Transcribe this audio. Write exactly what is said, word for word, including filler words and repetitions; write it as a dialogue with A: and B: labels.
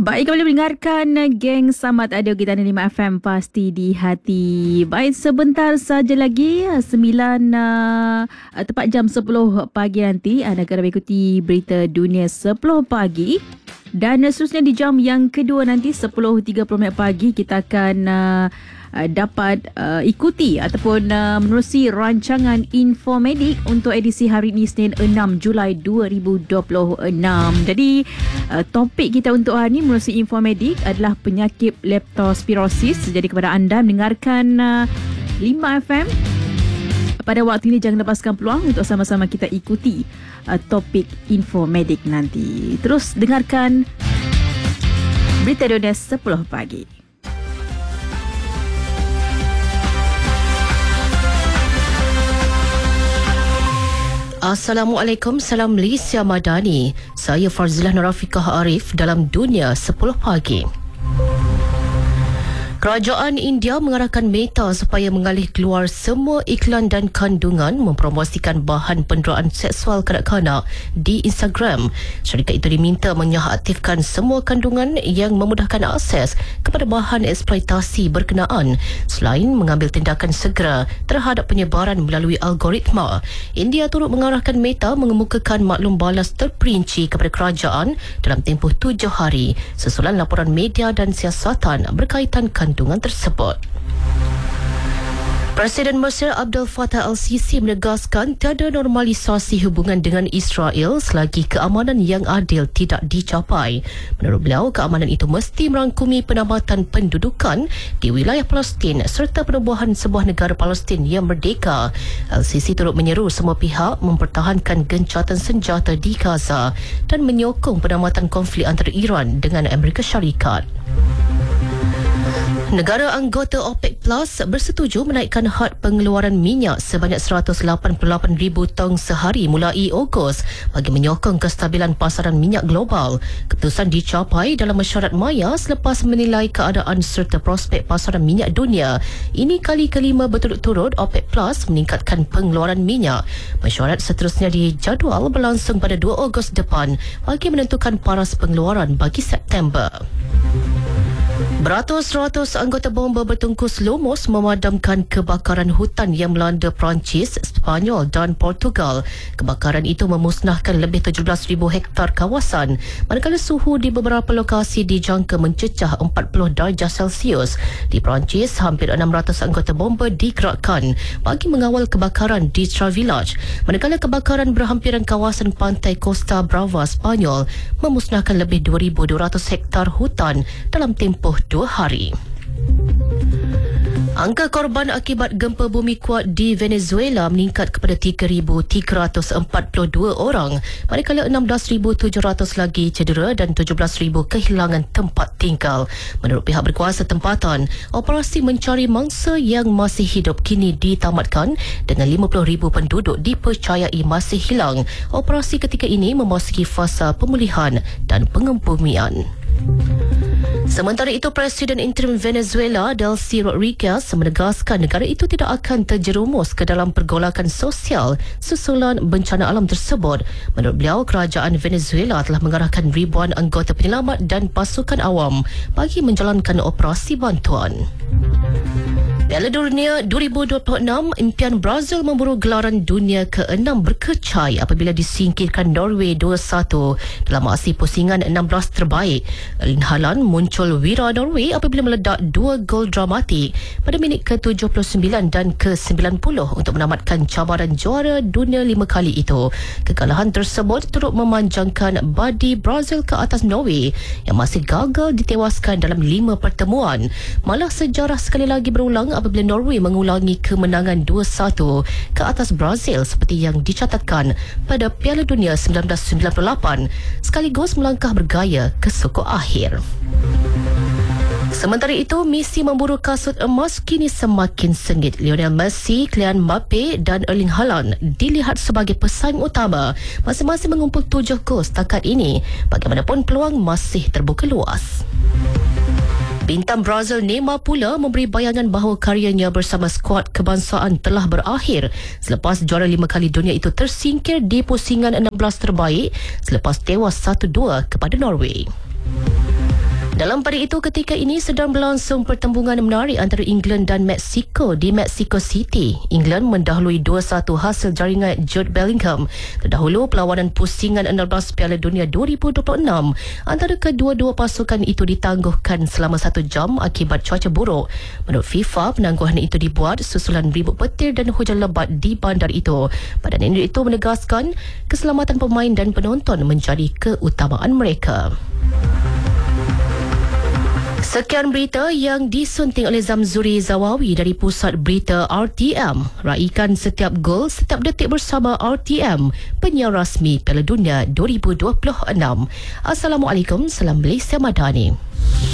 A: Baik, kembali mendengarkan geng Selamat Ada kita di lima F M Pasti di Hati. Baik, sebentar saja lagi sembilan uh, tepat jam sepuluh pagi nanti anda akan mengikuti berita dunia sepuluh pagi. Dan seterusnya di jam yang kedua nanti sepuluh tiga puluh minit pagi kita akan uh, uh, dapat uh, ikuti ataupun uh, menerusi rancangan Infomedik untuk edisi hari ini Isnin enam Julai dua ribu dua puluh enam. Jadi uh, topik kita untuk hari ini menerusi Infomedik adalah penyakit leptospirosis. Jadi kepada anda mendengarkan uh, lima F M pada waktu ini, jangan lepaskan peluang untuk sama-sama kita ikuti uh, topik Infomedik nanti. Terus dengarkan berita dunia sepuluh pagi.
B: Assalamualaikum, salam Malaysia Madani. Saya Farzilah Nurafikah Arif dalam Dunia sepuluh pagi. Kerajaan India mengarahkan Meta supaya mengalih keluar semua iklan dan kandungan mempromosikan bahan penderaan seksual kanak-kanak di Instagram. Syarikat itu diminta menyaaktifkan semua kandungan yang memudahkan akses kepada bahan eksploitasi berkenaan selain mengambil tindakan segera terhadap penyebaran melalui algoritma. India turut mengarahkan Meta mengemukakan maklum balas terperinci kepada kerajaan dalam tempoh tujuh hari susulan laporan media dan siasatan berkaitan kandungan kandungan tersebut. Presiden Mesir Abdel Fattah al-Sisi menegaskan tiada normalisasi hubungan dengan Israel selagi keamanan yang adil tidak dicapai. Menurut beliau, keamanan itu mesti merangkumi penambatan pendudukan di wilayah Palestin serta penubuhan sebuah negara Palestin yang merdeka. Al-Sisi turut menyeru semua pihak mempertahankan gencatan senjata di Gaza dan menyokong penambatan konflik antara Iran dengan Amerika Syarikat. Negara anggota OPEC Plus bersetuju menaikkan had pengeluaran minyak sebanyak seratus lapan puluh lapan ribu tong sehari mulai Ogos bagi menyokong kestabilan pasaran minyak global. Keputusan dicapai dalam mesyuarat maya selepas menilai keadaan serta prospek pasaran minyak dunia. Ini kali kelima berturut-turut OPEC Plus meningkatkan pengeluaran minyak. Mesyuarat seterusnya dijadual berlangsung pada dua Ogos depan bagi menentukan paras pengeluaran bagi September. Beratus-ratus anggota bomba bertungkus lumus memadamkan kebakaran hutan yang melanda Perancis, Sepanyol dan Portugal. Kebakaran itu memusnahkan lebih tujuh belas ribu hektar kawasan, manakala suhu di beberapa lokasi dijangka mencecah empat puluh darjah Celsius. Di Perancis, hampir enam ratus anggota bomba digerakkan bagi mengawal kebakaran di Travelodge, manakala kebakaran berhampiran kawasan pantai Costa Brava, Sepanyol memusnahkan lebih dua ribu dua ratus hektar hutan dalam tempoh dua hari. Angka korban akibat gempa bumi kuat di Venezuela meningkat kepada tiga ribu tiga ratus empat puluh dua orang, manakala enam belas ribu tujuh ratus lagi cedera dan tujuh belas ribu kehilangan tempat tinggal. Menurut pihak berkuasa tempatan, operasi mencari mangsa yang masih hidup kini ditamatkan dengan lima puluh ribu penduduk dipercayai masih hilang. Operasi ketika ini memasuki fasa pemulihan dan pengembumian. Sementara itu, Presiden Interim Venezuela Delcy Rodriguez menegaskan negara itu tidak akan terjerumus ke dalam pergolakan sosial susulan bencana alam tersebut. Menurut beliau, kerajaan Venezuela telah mengarahkan ribuan anggota penyelamat dan pasukan awam bagi menjalankan operasi bantuan. Piala Dunia dua ribu dua puluh enam, impian Brazil memburu gelaran dunia keenam berkecai apabila disingkirkan Norway dua satu dalam aksi pusingan enam belas terbaik. Erling Haaland muncul wira Norway apabila meledak dua gol dramatik pada minit ke tujuh puluh sembilan dan ke sembilan puluh untuk menamatkan cabaran juara dunia lima kali itu. Kekalahan tersebut turut memanjangkan badi Brazil ke atas Norway yang masih gagal ditewaskan dalam lima pertemuan. Malah sejarah sekali lagi berulang apabila Norway mengulangi kemenangan dua satu ke atas Brazil seperti yang dicatatkan pada Piala Dunia seribu sembilan ratus sembilan puluh lapan, sekaligus melangkah bergaya ke sukuk akhir. Sementara itu, misi memburu kasut emas kini semakin sengit. Lionel Messi, Kylian Mbappe dan Erling Haaland dilihat sebagai pesaing utama, masing-masing mengumpul tujuh gol setakat ini. Bagaimanapun, peluang masih terbuka luas. Bintang Brazil Neymar pula memberi bayangan bahawa karyanya bersama skuad kebangsaan telah berakhir selepas juara lima kali dunia itu tersingkir di pusingan enam belas terbaik selepas tewas satu dua kepada Norway. Dalam pada itu, ketika ini sedang berlangsung pertembungan menarik antara England dan Mexico di Mexico City. England mendahului dua satu hasil jaringan Jude Bellingham. Terdahulu, perlawanan pusingan enam belas Piala Dunia dua ribu dua puluh enam antara kedua-dua pasukan itu ditangguhkan selama satu jam akibat cuaca buruk. Menurut FIFA, penangguhan itu dibuat susulan ribut petir dan hujan lebat di bandar itu. Badan itu menegaskan keselamatan pemain dan penonton menjadi keutamaan mereka. Sekian berita yang disunting oleh Zamzuri Zawawi dari Pusat Berita R T M. Raikan setiap gol, setiap detik bersama R T M, penyiar rasmi Piala Dunia dua ribu dua puluh enam. Assalamualaikum, salam Malaysia Madani.